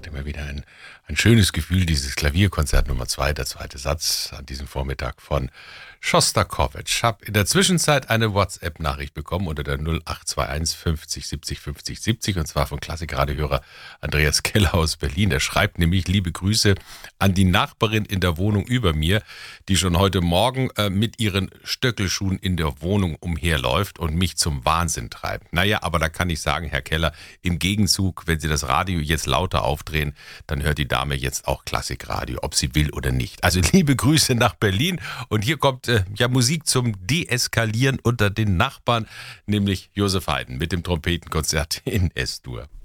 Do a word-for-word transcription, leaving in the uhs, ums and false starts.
macht immer wieder ein, ein schönes Gefühl, dieses Klavierkonzert Nummer zwei, der zweite Satz an diesem Vormittag von Schostakowitsch. Ich habe in der Zwischenzeit eine WhatsApp-Nachricht bekommen unter der null acht zwei eins fünfzig siebzig fünfzig siebzig und zwar von Klassikradiohörer Andreas Keller aus Berlin. Er schreibt nämlich: Liebe Grüße an die Nachbarin in der Wohnung über mir, die schon heute Morgen äh, mit ihren Stöckelschuhen in der Wohnung umherläuft und mich zum Wahnsinn treibt. Naja, aber da kann ich sagen, Herr Keller, im Gegenzug, wenn Sie das Radio jetzt lauter aufdrehen, dann hört die Dame jetzt auch Klassikradio, ob sie will oder nicht. Also liebe Grüße nach Berlin und hier kommt äh, ja Musik zum Deeskalieren unter den Nachbarn, nämlich Josef Haydn mit dem Trompetenkonzert in S-Dur.